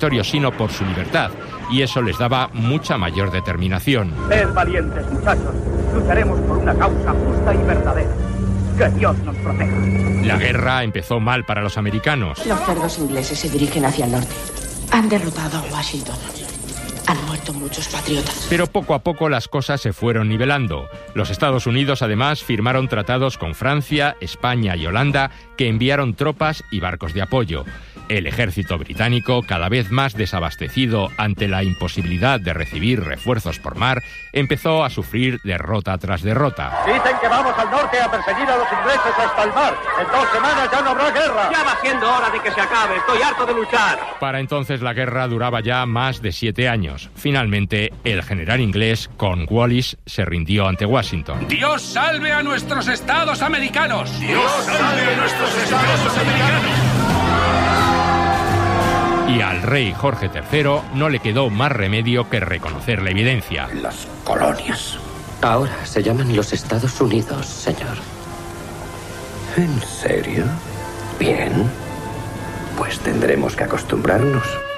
territorio, sino por su libertad, y eso les daba mucha mayor determinación. Sed valientes, muchachos. Lucharemos por una causa justa y verdadera. Que Dios nos proteja. La guerra empezó mal para los americanos. Los cerdos ingleses se dirigen hacia el norte. Han derrotado a Washington. Han muerto muchos patriotas. Pero poco a poco las cosas se fueron nivelando. Los Estados Unidos, además, firmaron tratados con Francia, España y Holanda, que enviaron tropas y barcos de apoyo. El ejército británico, cada vez más desabastecido ante la imposibilidad de recibir refuerzos por mar, empezó a sufrir derrota tras derrota. Dicen que vamos al norte a perseguir a los ingleses hasta el mar. En 2 semanas ya no habrá guerra. Ya va siendo hora de que se acabe. Estoy harto de luchar. Para entonces la guerra duraba ya más de 7 años. Finalmente, el general inglés Cornwallis se rindió ante Washington. ¡Dios salve a nuestros estados americanos! ¡Dios salve a nuestros estados americanos! Y al rey Jorge III no le quedó más remedio que reconocer la evidencia. Las colonias. Ahora se llaman los Estados Unidos, señor. ¿En serio? Bien. Pues tendremos que acostumbrarnos.